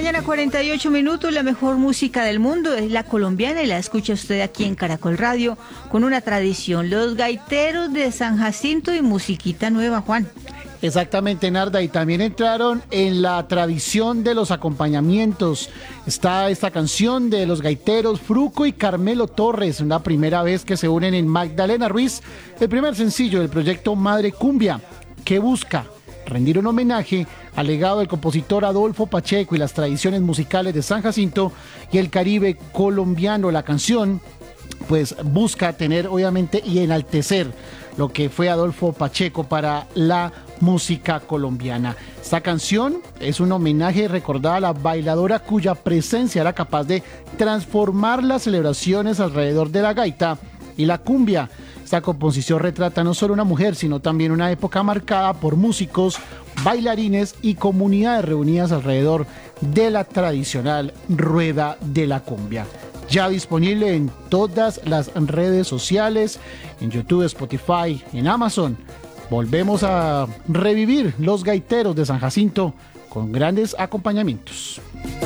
mañana, 48 minutos. La mejor música del mundo es la colombiana y la escucha usted aquí en Caracol Radio con una tradición, los gaiteros de San Jacinto y musiquita nueva, Juan. Exactamente, Narda, y también entraron en la tradición de los acompañamientos. Está esta canción de los gaiteros Fruco y Carmelo Torres, la primera vez que se unen en Magdalena Ruiz, el primer sencillo del proyecto Madre Cumbia, que busca rendir un homenaje al legado del compositor Adolfo Pacheco y las tradiciones musicales de San Jacinto y el Caribe colombiano. La canción pues busca tener obviamente y enaltecer lo que fue Adolfo Pacheco para la música colombiana. Esta canción es un homenaje recordada a la bailadora cuya presencia era capaz de transformar las celebraciones alrededor de la gaita y la cumbia. Esta composición retrata no solo una mujer, sino también una época marcada por músicos, bailarines y comunidades reunidas alrededor de la tradicional rueda de la cumbia. Ya disponible en todas las redes sociales, en YouTube, Spotify, en Amazon. Volvemos a revivir los gaiteros de San Jacinto con grandes acompañamientos.